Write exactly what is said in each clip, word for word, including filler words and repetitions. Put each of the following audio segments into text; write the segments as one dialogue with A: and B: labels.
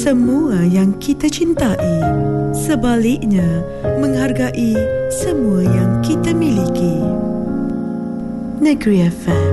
A: semua yang kita cintai. Sebaliknya, menghargai semua yang kita miliki. Negeri F M.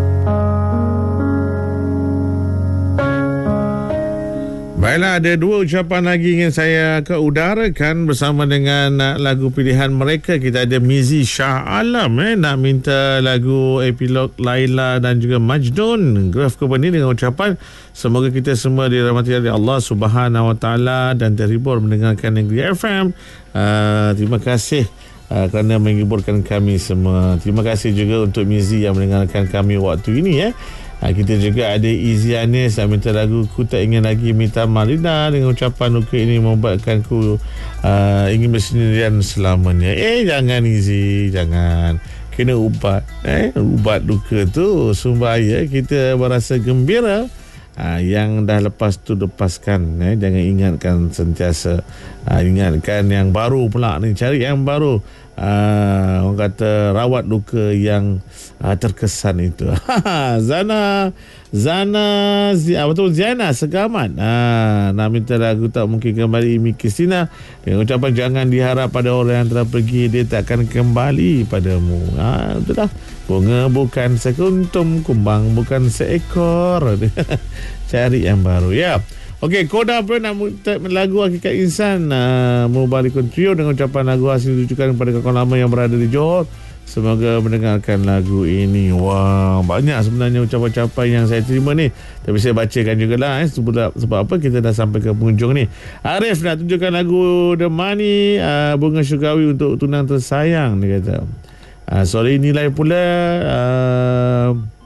B: Baiklah, ada dua ucapan lagi ingin saya keudarakan bersama dengan uh, lagu pilihan mereka. Kita ada Mizi Shah Alam eh, nak minta lagu epilog Laila dan juga Majnun. Graf Company dengan ucapan semoga kita semua dirahmati oleh Allah Subhanahu Wa Taala dan terhibur mendengarkan Negeri F M. Uh, terima kasih uh, kerana menghiburkan kami semua. Terima kasih juga untuk Mizi yang mendengarkan kami waktu ini eh. Ha, kita juga ada Izzy Anis yang minta lagu Ku Tak Ingin Lagi Minta Marina dengan ucapan luka ini membuatkan ku uh, ingin bersendirian selamanya. Eh jangan Izzy, jangan. Kena ubat. Eh ubat luka tu supaya kita berasa gembira. Ha, yang dah lepas tu lepaskan. Eh jangan ingatkan sentiasa. Ha, ingatkan yang baru pula ni, cari yang baru. Uh, orang kata rawat luka yang uh, terkesan itu. Zana Zana Zi, apa tu Ziana Segamat uh, nak minta lagu Tak Mungkin Kembali Imi Kristina dengan ucapan jangan diharap pada orang yang telah pergi, dia tak akan kembali padamu. uh, Itu dah. Bunga bukan sekuntum, kumbang bukan seekor. Cari yang baru ya. Okey, Koda pun nak minta lagu Hakikat Insan uh, Mubarakun Trio dengan ucapan lagu hasil ditujukan kepada kawan lama yang berada di Johor. Semoga mendengarkan lagu ini. Wah, banyak sebenarnya ucapan-ucapan yang saya terima ni. Tapi saya bacakan jugalah eh, sebab, sebab apa kita dah sampai ke penghujung ni. Arif nak tunjukkan lagu The Money uh, Bunga Syukawi untuk tunang tersayang, dia kata. Uh, sore nilai pula uh,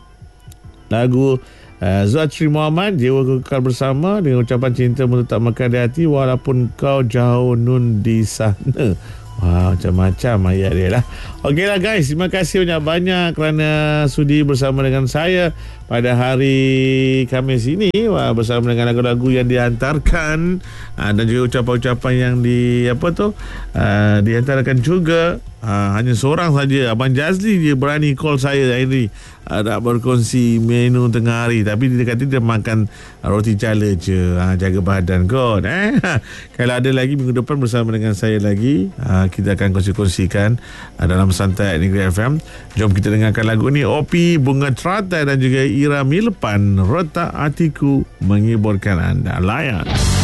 B: lagu Uh, Zuatri Muhammad Jiwa Kekal Bersama dengan ucapan cinta menetap mekar di hati walaupun kau jauh nun di sana. Wah, macam-macam ayat dia lah. Okeylah guys, terima kasih banyak-banyak kerana sudi bersama dengan saya pada hari Khamis ini. Wah, bersama dengan lagu-lagu yang dihantarkan uh, dan juga ucapan-ucapan yang di apa tu uh, dihantarkan juga. Ha, hanya seorang saja, Abang Jazli dia berani call saya hari ni uh, nak berkongsi menu tengah hari. Tapi dia kata dia makan roti cala je. Ha, jaga badan kot eh? Kalau ada lagi minggu depan bersama dengan saya lagi, uh, kita akan kongsi-kongsikan uh, dalam Santai Negeri F M. Jom kita dengarkan lagu ni, Opi, Bunga Teratai dan juga Ira Milpan, Retak Hatiku, menghiburkan anda. Layan.